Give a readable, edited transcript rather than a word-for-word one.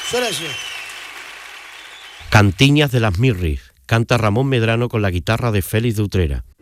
Suena eso. Cantiñas de las Mirris. Canta Ramón Medrano con la guitarra de Félix de Utrera.